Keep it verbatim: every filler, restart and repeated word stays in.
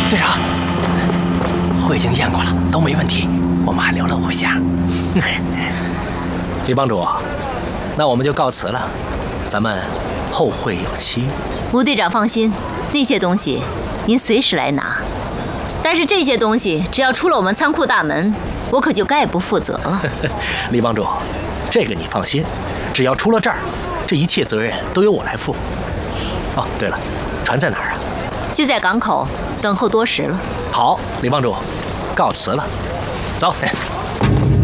队长，会已经验过了，都没问题，我们还留了五箱。 李帮主，那我们就告辞了，咱们后会有期。 吴队长放心，那些东西您随时来拿，但是这些东西只要出了我们仓库大门，我可就概不负责了。 李帮主，这个你放心，只要出了这儿，这一切责任都由我来负。哦，对了，船在哪儿啊？ 就在港口等候多时了。 好，李帮主，告辞了，走。